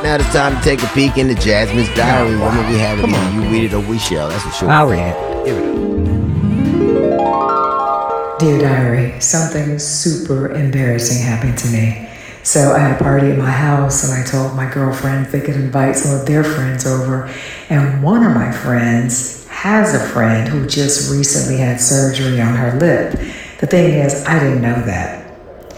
Now it's time to take a peek into Jasmine's diary. Woman, we have it either you read it or we shall. That's for sure. I'll read it. Here we go. Dear Diary, something super embarrassing happened to me. So I had a party at my house and I told my girlfriends they could invite some of their friends over. And one of my friends has a friend who just recently had surgery on her lip. The thing is, I didn't know that.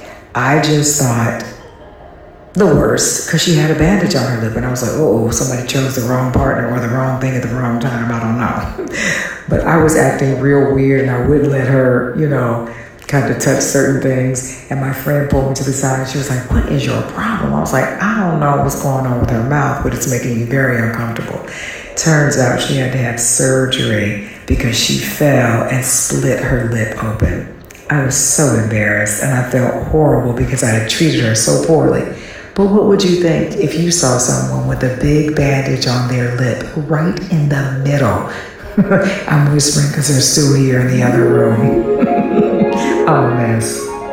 I just thought the worst because she had a bandage on her lip and I was like, oh, somebody chose the wrong partner or the wrong thing at the wrong time. I don't know. But I was acting real weird and I wouldn't let her, kind of touch certain things. And my friend pulled me to the side and she was like, what is your problem? I was like, I don't know what's going on with her mouth, but it's making me very uncomfortable. Turns out she had to have surgery because she fell and split her lip open. I was so embarrassed and I felt horrible because I had treated her so poorly. But what would you think if you saw someone with a big bandage on their lip right in the middle? I'm whispering because they're still here in the other room. Oh, mess.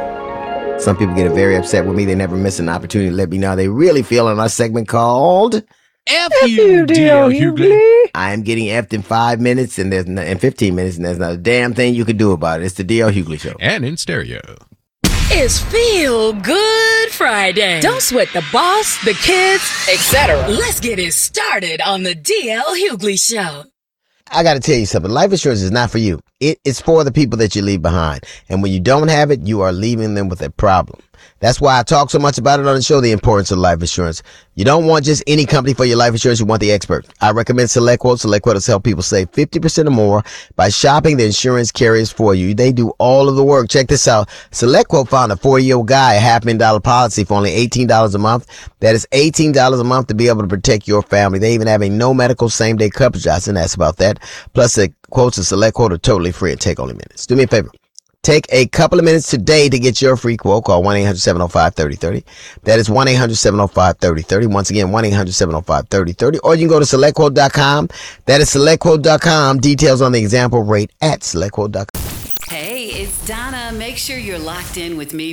Some people get very upset with me. They never miss an opportunity to let me know how they really feel on our segment called F you, D.L. Hughley. I am getting effed in 5 minutes and in 15 minutes, and there's not a damn thing you can do about it. It's the D.L. Hughley Show. And in stereo. It's Feel Good Friday. Don't sweat the boss, the kids, etc. Let's get it started on the DL Hughley Show. I got to tell you something. Life insurance is not for you. It's for the people that you leave behind. And when you don't have it, you are leaving them with a problem. That's why I talk so much about it on the show, the importance of life insurance. You don't want just any company for your life insurance. You want the expert. I recommend SelectQuote. SelectQuote has helped people save 50% or more by shopping the insurance carriers for you. They do all of the work. Check this out. SelectQuote found a 40-year-old guy a $500,000 policy for only $18 a month. That is $18 a month to be able to protect your family. They even have a no medical same-day coverage. I didn't ask about that. Plus, the quotes of SelectQuote are totally free and take only minutes. Do me a favor. Take a couple of minutes today to get your free quote. Call 1-800-705-3030. That is 1-800-705-3030. Once again, 1-800-705-3030. Or you can go to SelectQuote.com. That is SelectQuote.com. Details on the example rate at SelectQuote.com. Hey, it's Donna. Make sure you're locked in with me